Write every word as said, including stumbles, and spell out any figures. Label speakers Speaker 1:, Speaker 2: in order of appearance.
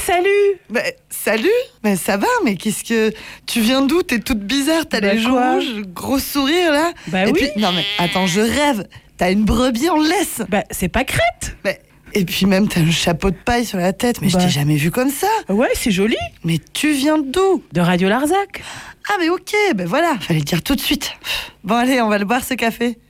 Speaker 1: salut.
Speaker 2: Bah, salut. Bah, ça va, mais qu'est-ce que... Tu viens d'où? T'es toute bizarre, t'as
Speaker 1: Bah,
Speaker 2: les joues
Speaker 1: quoi
Speaker 2: rouges, gros sourire, là.
Speaker 1: Bah
Speaker 2: Et
Speaker 1: oui.
Speaker 2: puis, non mais, attends, je rêve. T'as une brebis en laisse.
Speaker 1: Bah, c'est pas crête.
Speaker 2: Bah, et puis même, t'as un chapeau de paille sur la tête. Mais
Speaker 1: Bah.
Speaker 2: je t'ai jamais vu comme ça.
Speaker 1: Ouais, c'est joli.
Speaker 2: Mais tu viens d'où?
Speaker 1: De Radio Larzac.
Speaker 2: Ah mais ok, ben voilà, fallait le dire tout de suite. Bon allez, on va le boire ce café.